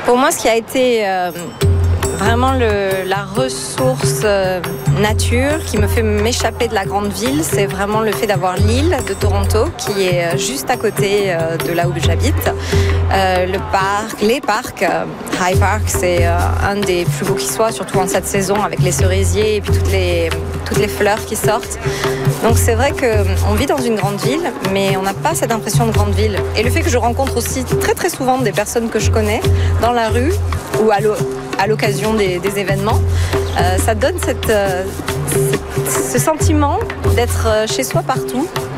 Pour moi, ce qui a été vraiment la ressource nature qui me fait m'échapper de la grande ville, c'est vraiment le fait d'avoir l'île de Toronto qui est juste à côté de là où j'habite. Les parcs, High Park, c'est un des plus beaux qui soit, surtout en cette saison avec les cerisiers et puis toutes les fleurs qui sortent. Donc c'est vrai qu'on vit dans une grande ville, mais on n'a pas cette impression de grande ville. Et le fait que je rencontre aussi très très souvent des personnes que je connais dans la rue ou à l'occasion des événements, ça donne ce sentiment d'être chez soi partout.